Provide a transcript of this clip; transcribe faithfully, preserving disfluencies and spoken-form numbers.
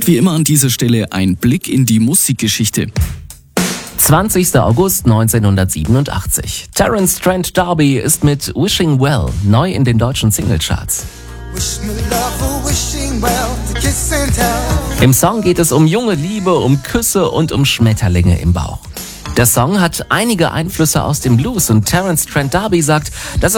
Und wie immer an dieser Stelle ein Blick in die Musikgeschichte. zwanzigster August neunzehnhundertsiebenundachtzig. Terence Trent D'Arby ist mit Wishing Well neu in den deutschen Singlecharts. Im Song geht es um junge Liebe, um Küsse und um Schmetterlinge im Bauch. Der Song hat einige Einflüsse aus dem Blues und Terence Trent D'Arby sagt, dass